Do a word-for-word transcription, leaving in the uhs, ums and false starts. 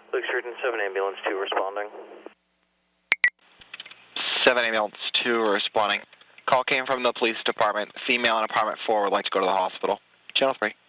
Luke Sheridan, seven Ambulance two responding. seven Ambulance two responding. Call came from the police department. Female in apartment four would like to go to the hospital. Channel three.